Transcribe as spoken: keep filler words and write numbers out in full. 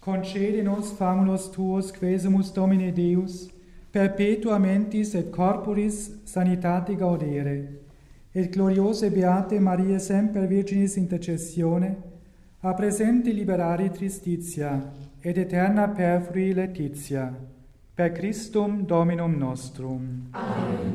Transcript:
concede nos famulus tuos, quesumus Domine Deus, perpetua mentis et corporis sanitate gaudere, et gloriose beate Maria semper Virginis intercessione, a presente liberare tristitia, et eterna perfrui laetitia. Per Christum Dominum nostrum. Amen.